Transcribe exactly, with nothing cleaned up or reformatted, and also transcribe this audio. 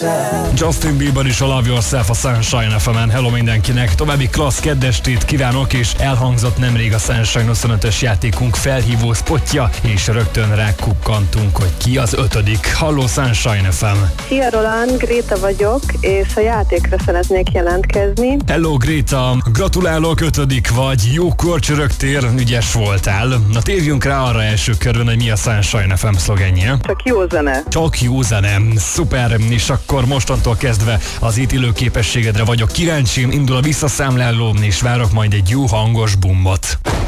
Justin Bieber is a Love Yourself a Sunshine ef emen. Hello mindenkinek, további klassz keddestét kívánok, és elhangzott nemrég a Sunshine huszonötös játékunk felhívó spotja, és rögtön rákukkantunk, hogy ki az ötödik. Halló Sunshine ef em! Szia Roland, Gréta vagyok, és a játékra szeretnék jelentkezni. Hello Gréta, gratulálok, ötödik vagy, jókor csörögtél, ügyes voltál. Na térjünk rá arra első körben, hogy mi a Sunshine ef em szlogenje. Csak jó zene. Csak jó zene, szuper, és akkor mostantól kezdve az ítélő képességedre vagyok kíváncsi, indul a visszaszámláló, és várok majd egy jó hangos bumbot.